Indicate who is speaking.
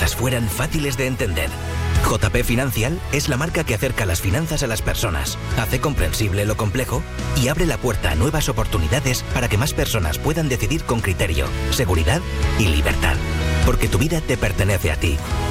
Speaker 1: cosas fueran fáciles de entender. JP Financial es la marca que acerca las finanzas a las personas, hace comprensible lo complejo y abre la puerta a nuevas oportunidades para que más personas puedan decidir con criterio, seguridad y libertad. Porque tu vida te pertenece a ti